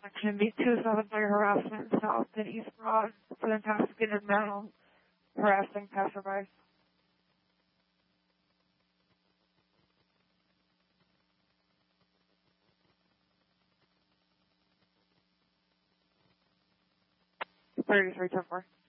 Section B273 harassment south and East Broad for the intoxicated male harassing passerbys. Thirty-three 10-4.